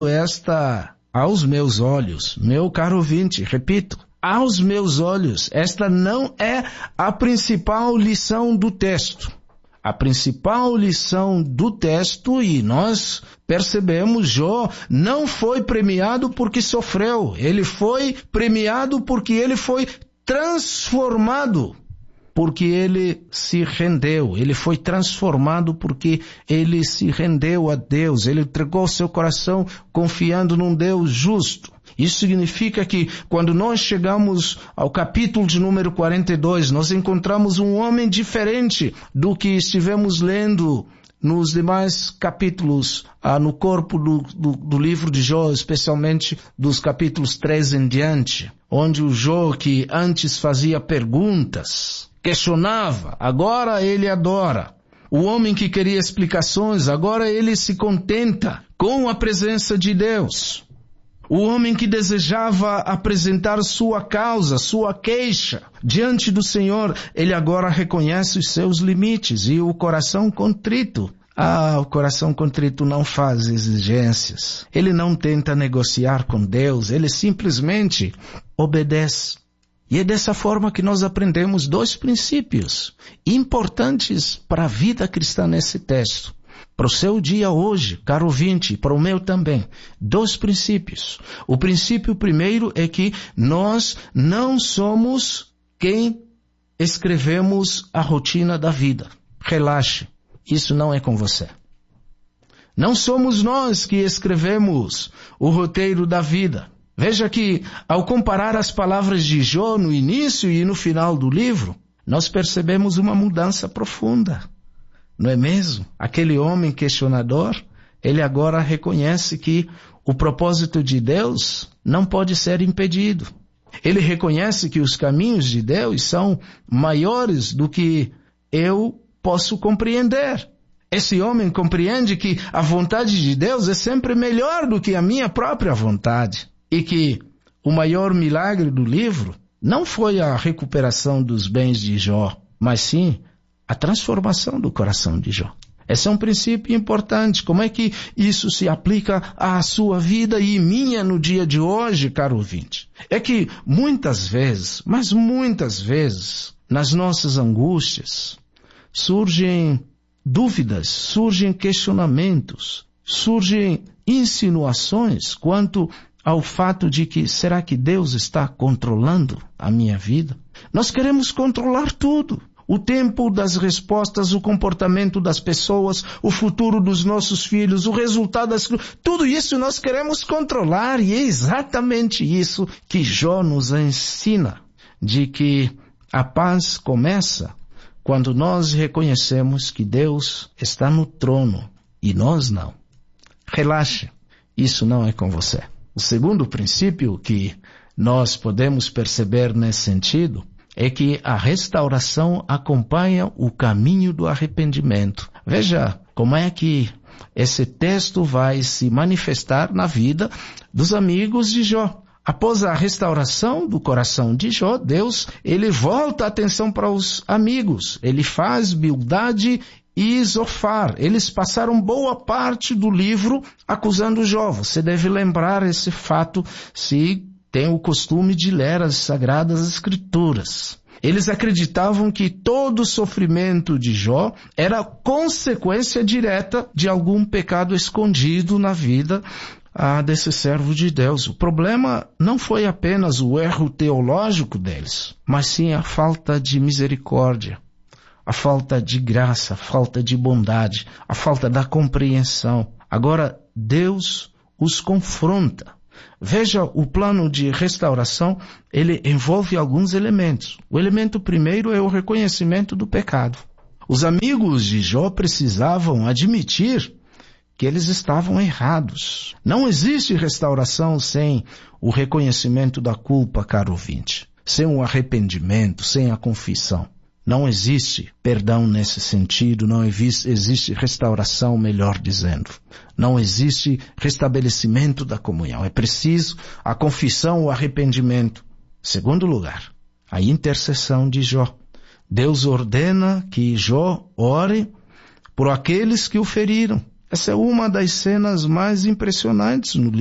aos meus olhos, meu caro ouvinte, repito, aos meus olhos, esta não é a principal lição do texto. A principal lição do texto, e nós percebemos, Jó não foi premiado porque sofreu, ele foi premiado porque ele foi transformado, porque ele se rendeu, ele foi transformado porque ele se rendeu a Deus, ele entregou seu coração confiando num Deus justo. Isso significa que quando nós chegamos ao capítulo de número 42, nós encontramos um homem diferente do que estivemos lendo nos demais capítulos, no corpo do livro de Jó, especialmente dos capítulos 3 em diante, onde o Jó, que antes fazia perguntas, questionava, agora ele adora. O homem que queria explicações, agora ele se contenta com a presença de Deus. O homem que desejava apresentar sua causa, sua queixa diante do Senhor, ele agora reconhece os seus limites. E o coração contrito, o coração contrito não faz exigências. Ele não tenta negociar com Deus, ele simplesmente obedece. E é dessa forma que nós aprendemos 2 princípios importantes para a vida cristã nesse texto. Para o seu dia hoje, caro ouvinte, para o meu também, 2 princípios. O princípio primeiro é que nós não somos quem escrevemos a rotina da vida. Relaxe, isso não é com você. Não somos nós que escrevemos o roteiro da vida. Veja que, ao comparar as palavras de Jó no início e no final do livro, nós percebemos uma mudança profunda. Não é mesmo? Aquele homem questionador, ele agora reconhece que o propósito de Deus não pode ser impedido. Ele reconhece que os caminhos de Deus são maiores do que eu posso compreender. Esse homem compreende que a vontade de Deus é sempre melhor do que a minha própria vontade. E que o maior milagre do livro não foi a recuperação dos bens de Jó, mas sim a transformação do coração de Jó. Esse é um princípio importante. Como é que isso se aplica à sua vida e minha no dia de hoje, caro ouvinte? É que muitas vezes, mas muitas vezes, nas nossas angústias, surgem dúvidas, surgem questionamentos, surgem insinuações quanto ao fato de que, será que Deus está controlando a minha vida? Nós queremos controlar tudo. O tempo das respostas, o comportamento das pessoas, o futuro dos nossos filhos, o resultado tudo isso nós queremos controlar, e é exatamente isso que Jó nos ensina, de que a paz começa quando nós reconhecemos que Deus está no trono e nós não. Relaxe, isso não é com você. O segundo princípio que nós podemos perceber nesse sentido é que a restauração acompanha o caminho do arrependimento. Veja como é que esse texto vai se manifestar na vida dos amigos de Jó. Após a restauração do coração de Jó, Deus, ele volta a atenção para os amigos. Ele faz Bildade e Zofar. Eles passaram boa parte do livro acusando Jó. Você deve lembrar esse fato se tem o costume de ler as Sagradas Escrituras. Eles acreditavam que todo o sofrimento de Jó era consequência direta de algum pecado escondido na vida desse servo de Deus. O problema não foi apenas o erro teológico deles, mas sim a falta de misericórdia, a falta de graça, a falta de bondade, a falta da compreensão. Agora, Deus os confronta. Veja, o plano de restauração, ele envolve alguns elementos. O elemento primeiro é o reconhecimento do pecado. Os amigos de Jó precisavam admitir que eles estavam errados. Não existe restauração sem o reconhecimento da culpa, caro ouvinte. Sem o arrependimento, sem a confissão. Não existe perdão nesse sentido, não existe restauração, melhor dizendo. Não existe restabelecimento da comunhão. É preciso a confissão, o arrependimento. Segundo lugar, a intercessão de Jó. Deus ordena que Jó ore por aqueles que o feriram. Essa é uma das cenas mais impressionantes no